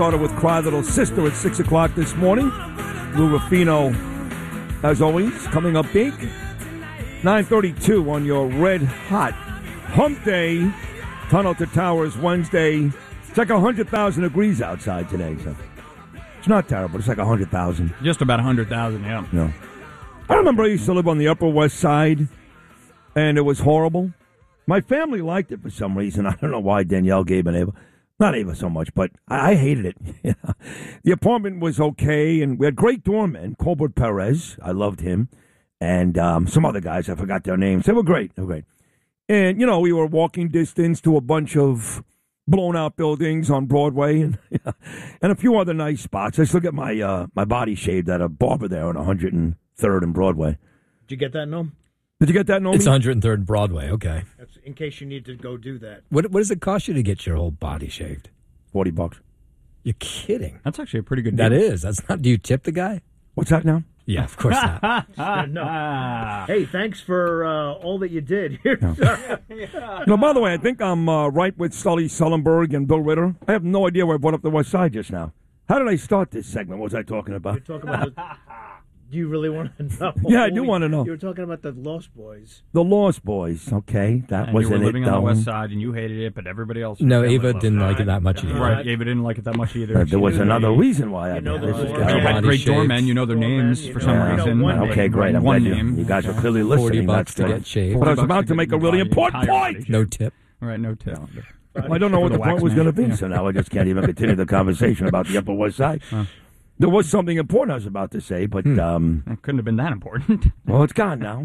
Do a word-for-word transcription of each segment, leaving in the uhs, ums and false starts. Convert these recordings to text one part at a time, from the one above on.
Started with Cry Little Sister at six o'clock this morning. Lou Ruffino, as always, coming up big. nine thirty-two on your red hot hump day. Tunnel to Towers Wednesday. It's like one hundred thousand degrees outside today. So it's not terrible. It's like one hundred thousand. Just about one hundred thousand, yeah. No. I remember I used to live on the Upper West Side, and it was horrible. My family liked it for some reason. I don't know why. Danielle, Gabe, and Ava. Not Ava so much, but I, I hated it. The apartment was okay, and we had great doormen. Colbert Perez, I loved him, and um, some other guys, I forgot their names. They were great. They were great. And, you know, we were walking distance to a bunch of blown-out buildings on Broadway and and a few other nice spots. I still get my uh, my body shaved at a barber there on one hundred third and Broadway. Did you get that, Noam? Did you get that, Noam? It's one hundred third Broadway, okay. That's in case you need to go do that. What What does it cost you to get your whole body shaved? forty bucks. You're kidding. That's actually a pretty good deal. That is. That's not. Do you tip the guy? What's that now? Yeah, of course not. No. Hey, thanks for uh, all that you did. No. No, by the way, I think I'm uh, right with Sully Sullenberg and Bill Ritter. I have no idea why I brought up the West Side just now. How did I start this segment? What was I talking about? You're talking about the, do you really want to know? Yeah, I do want to know. You were talking about the Lost Boys. The Lost Boys. Okay, that And wasn't you were living it, on the though. West Side, and you hated it, but everybody else... No, really Ava loved didn't it. like it that much either. Right, Ava didn't like it that much either. Uh, there was She another didn't- reason why I You know did the this. is Lord. You Carol. had Body great shaved. doormen. You know their Doormen, names you for know- some you know reason. one Okay, great. I'm One glad you, name. you guys are clearly listening. Forty bucks That's to good. get shaved. But I was forty about bucks to to make get a really your important entire point. body No tip. Right, no tip. Well, I don't know what For the, the point wax was going to man. be, Yeah. so now I just can't even continue the conversation about the Upper West Side. Huh. There was something important I was about to say, but, Hmm. um, It couldn't have been that important. well, it's gone now.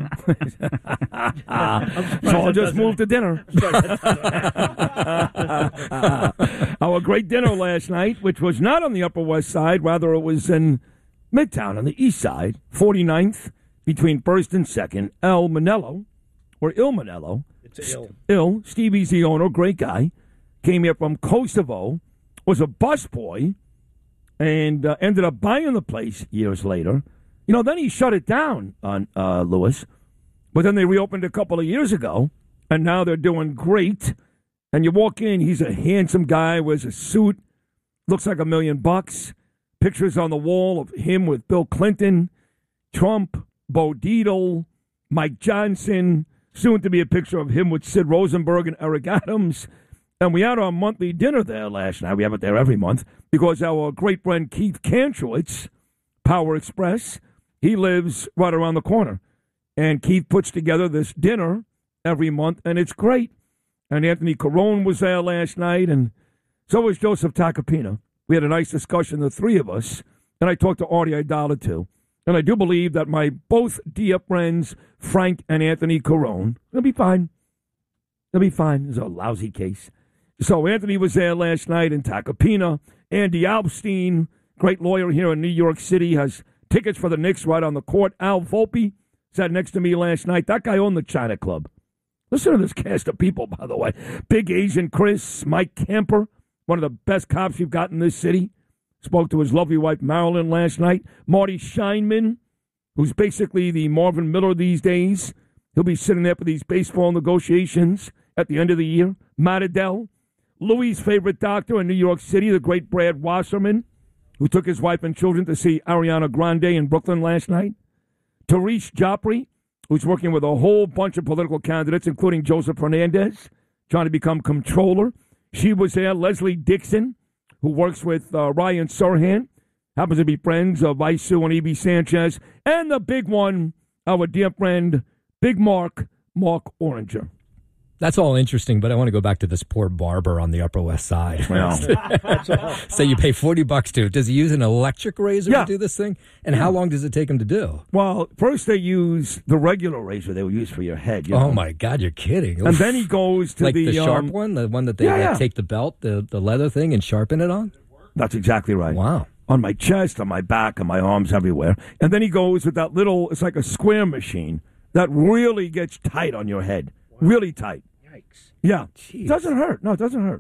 So I'll just move to dinner. Our great dinner last night, which was not on the Upper West Side, rather it was in Midtown on the East Side, forty-ninth, between first and second, El Manello, or Il Manello. It's ill. Il, Stevie's the owner, great guy, came here from Kosovo, was a busboy, and uh, ended up buying the place years later. You know, then he shut it down on uh, Lewis, but then they reopened a couple of years ago, and now they're doing great. And you walk in, he's a handsome guy, wears a suit, looks like a million bucks. Pictures on the wall of him with Bill Clinton, Trump, Bo Dietl, Mike Johnson, soon to be a picture of him with Sid Rosenberg and Eric Adams. And we had our monthly dinner there last night. We have it there every month because our great friend Keith Kantrowitz, Power Express, he lives right around the corner. And Keith puts together this dinner every month, and it's great. And Anthony Carone was there last night, and so was Joseph Tacopina. We had a nice discussion, the three of us, and I talked to Artie Idala, too. And I do believe that my both dear friends, Frank and Anthony Carone, they'll be fine. They'll be fine. It's a lousy case. So Anthony was there last night in Tacopina. Andy Alpstein, great lawyer here in New York City, has tickets for the Knicks right on the court. Al Volpe sat next to me last night. That guy owned the China Club. Listen to this cast of people, by the way. Big Asian Chris, Mike Camper, one of the best cops you've got in this city. Spoke to his lovely wife, Marilyn, last night. Marty Scheinman, who's basically the Marvin Miller these days. He'll be sitting there for these baseball negotiations at the end of the year. Matt Adele. Louis' favorite doctor in New York City, the great Brad Wasserman, who took his wife and children to see Ariana Grande in Brooklyn last night. Therese Joffrey, who's working with a whole bunch of political candidates, including Joseph Hernandez, trying to become comptroller. She was there. Leslie Dixon, who works with uh, Ryan Serhant, happens to be friends of Isu and E B Sanchez. And the big one, our dear friend, Big Mark, Mark Oranger. That's all interesting, but I want to go back to this poor barber on the Upper West Side. Well, So you pay forty bucks to. Does he use an electric razor Yeah. to do this thing? And how long does it take him to do? well, first they use the regular razor they would use for your head. You Oh know? my God, you're kidding! And then he goes to like the, the, sharp um, one, the one that they yeah, like, yeah. take the belt, the the leather thing, and sharpen it on. That's exactly right. Wow. On my chest, on my back, on my arms, everywhere. And then he goes with that little, it's like a square machine that really gets tight on your head. Really tight. Yikes. Yeah. Jeez. Doesn't hurt. No, it doesn't hurt.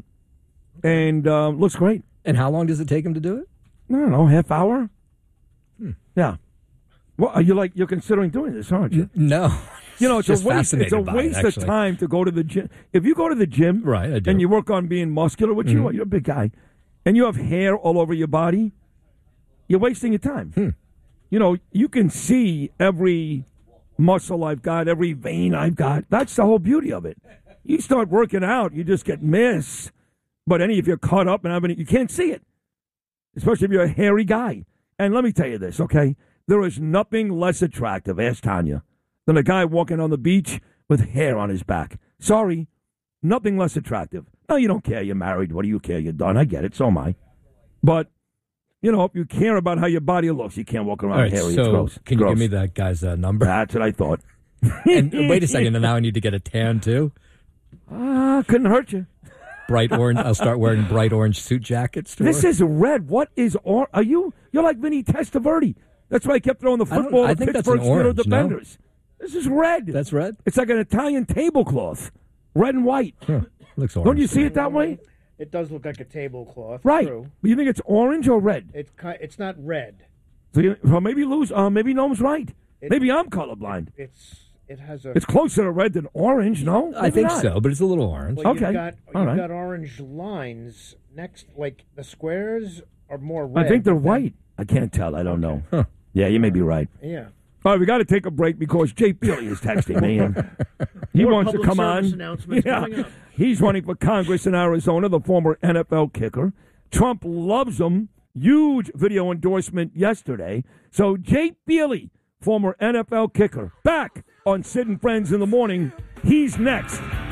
And um, looks great. And how long does it take him to do it? I don't know, half hour? Hmm. Yeah. Well, are you like, you're considering doing this, aren't you? No. You know, it's Just a waste, it's a fascinated by it, waste of actually. time to go to the gym. If you go to the gym Right, I do. and you work on being muscular, which you Mhm. are, you're a big guy, and you have hair all over your body, you're wasting your time. Hmm. You know, you can see every muscle I've got, every vein I've got. That's the whole beauty of it. You start working out, you just get miss. But any if you're caught up and having, you can't see it, especially if you're a hairy guy. And let me tell you this, okay? There is nothing less attractive, ask Tanya, than a guy walking on the beach with hair on his back. Sorry, nothing less attractive. No, you don't care. You're married. What do you care? You're done. I get it. So am I. But, you know, if you care about how your body looks, you can't walk around All right, hairy. so it's gross. can Gross. you give me that guy's uh, number? That's what I thought. And uh, wait a second, and now I need to get a tan too. Ah, couldn't hurt you. Bright orange. I'll start wearing bright orange suit jackets. To This work. is red. What is or? Are you? You're like Vinny Testaverde. That's why I kept throwing the I don't- football I to think that's an Pittsburgh Steelers orange, no? defenders. This is red. That's red. It's like an Italian tablecloth, red and white. Huh. Looks orange. Don't you see it that way? It does look like a tablecloth. Right. True. But you think it's orange or red? It's ki- it's not red. So you, well, maybe lose. Uh, maybe Noam's right. It- maybe I'm colorblind. It's it has a. It's closer to red than orange. No, I Maybe think not. so, but it's a little orange. well, okay. You've got All you've right. got orange lines next. Like the squares are more red. I think they're but then- white. I can't tell. I don't know. Huh. Yeah, you may be right. Yeah. All right, we got to take a break because Jay Bealey is texting me, and he More wants to public come service on. announcements Yeah, coming up. he's running for Congress in Arizona, the former N F L kicker. Trump loves him. Huge video endorsement yesterday. So Jay Bealey, former N F L kicker, back on Sid and Friends in the Morning. He's next.